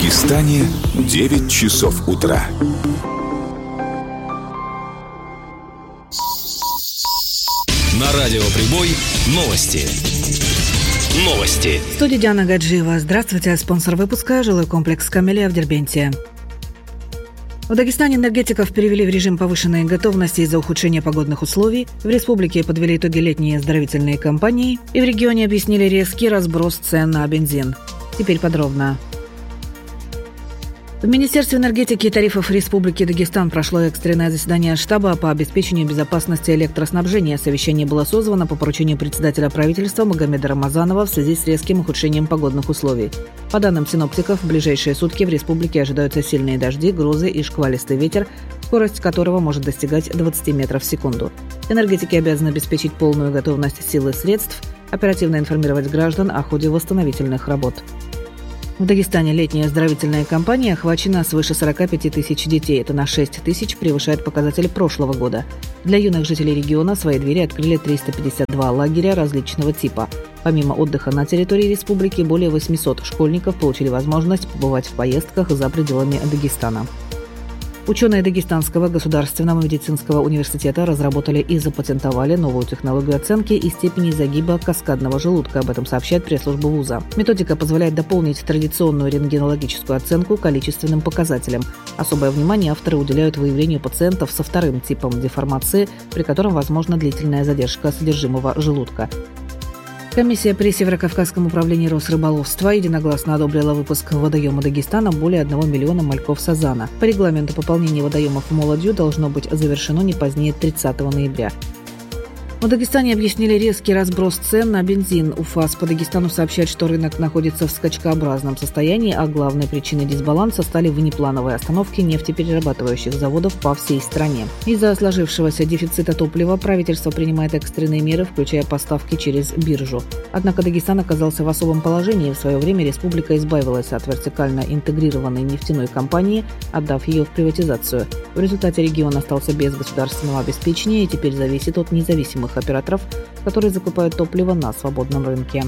Дагестане 9 часов утра. На радио Прибой новости. В студии Диана Гаджиева. Здравствуйте. Спонсор выпуска — жилой комплекс «Камелия» в Дербенте. В Дагестане энергетиков перевели в режим повышенной готовности из-за ухудшения погодных условий. В республике подвели итоги летней оздоровительной кампании. И в регионе объяснили резкий разброс цен на бензин. Теперь подробно. В Министерстве энергетики и тарифов Республики Дагестан прошло экстренное заседание штаба по обеспечению безопасности электроснабжения. Совещание было созвано по поручению председателя правительства Магомеда Рамазанова в связи с резким ухудшением погодных условий. По данным синоптиков, в ближайшие сутки в республике ожидаются сильные дожди, грозы и шквалистый ветер, скорость которого может достигать 20 метров в секунду. Энергетики обязаны обеспечить полную готовность сил и средств, оперативно информировать граждан о ходе восстановительных работ. В Дагестане летняя оздоровительная кампания охвачена свыше 45 тысяч детей. Это на 6 тысяч превышает показатели прошлого года. Для юных жителей региона свои двери открыли 352 лагеря различного типа. Помимо отдыха на территории республики, более 800 школьников получили возможность побывать в поездках за пределами Дагестана. Ученые Дагестанского государственного медицинского университета разработали и запатентовали новую технологию оценки и степени загиба каскадного желудка. Об этом сообщает пресс-служба вуза. Методика позволяет дополнить традиционную рентгенологическую оценку количественным показателем. Особое внимание авторы уделяют выявлению пациентов со вторым типом деформации, при котором возможна длительная задержка содержимого желудка. Комиссия при Северокавказском управлении Росрыболовства единогласно одобрила выпуск в водоема Дагестана более 1 миллиона мальков сазана. По регламенту пополнение водоемов молодью должно быть завершено не позднее 30 ноября. В Дагестане объяснили резкий разброс цен на бензин. УФАС по Дагестану сообщает, что рынок находится в скачкообразном состоянии, а главной причиной дисбаланса стали внеплановые остановки нефтеперерабатывающих заводов по всей стране. Из-за сложившегося дефицита топлива правительство принимает экстренные меры, включая поставки через биржу. Однако Дагестан оказался в особом положении. В свое время республика избавилась от вертикально интегрированной нефтяной компании, отдав ее в приватизацию. В результате регион остался без государственного обеспечения и теперь зависит от независимых операторов, которые закупают топливо на свободном рынке.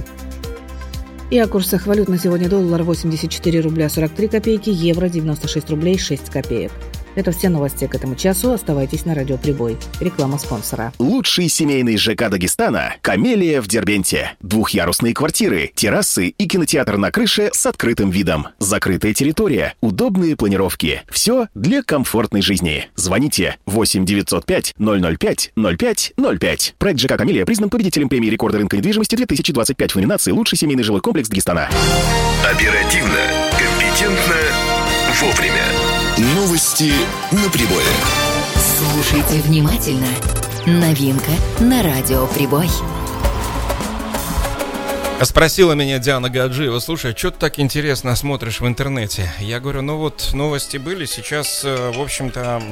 И о курсах валют на сегодня: доллар 84 рубля 43 копейки, евро 96 рублей 6 копеек. Это все новости к этому часу. Оставайтесь на радио Прибой. Реклама спонсора. Лучший семейный ЖК Дагестана – «Камелия» в Дербенте. Двухъярусные квартиры, террасы и кинотеатр на крыше с открытым видом. Закрытая территория, удобные планировки. Все для комфортной жизни. Звоните 8 905 005 05 05. Проект ЖК «Камелия» признан победителем премии рекорда рынка недвижимости 2025 в номинации «Лучший семейный жилой комплекс Дагестана». Оперативно, компетентно, вовремя. Новости на Прибое. Слушайте внимательно. Новинка на радио Прибой. Спросила меня Диана Гаджиева: слушай, что ты так интересно смотришь в интернете? Я говорю, новости были, сейчас, в общем-то,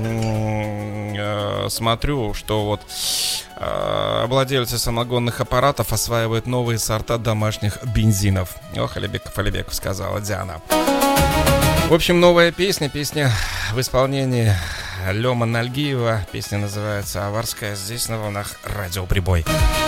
смотрю, что вот владельцы самогонных аппаратов осваивают новые сорта домашних бензинов. Ох, Алибеков, сказала Диана. В общем, новая песня в исполнении Лёма Нальгиева. Песня называется «Аварская». Здесь на волнах радио Прибой.